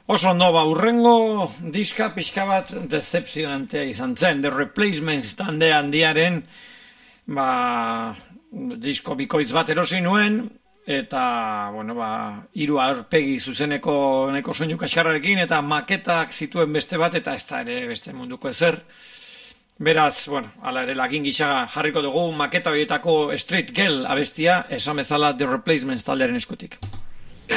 Oso ondo, urrengo diska pixka bat decepzionantea izan zen. The Replacements talde handiaren disko bikoitz bat erosi nuen, eta, hiru aurpegi zuzeneko neko soinu kaskarrarekin, eta maketak zituen beste bat, eta ez da ere beste munduko ezer. Beraz, ala ere lagin gisa jarriko dugu maketa horietako Street Girl abestia, esan bezala The Replacements taldearen eskutik.